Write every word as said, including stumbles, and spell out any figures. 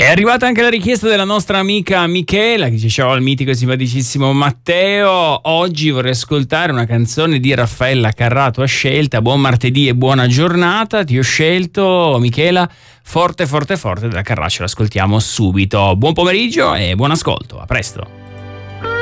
È arrivata anche la richiesta della nostra amica Michela che dice: ciao al mitico e simpaticissimo Matteo, oggi vorrei ascoltare una canzone di Raffaella Carrà, tua scelta. Buon martedì e buona giornata, ti ho scelto Michela, Forte forte forte della Carrà, ce l'ascoltiamo subito. Buon pomeriggio e buon ascolto, a presto.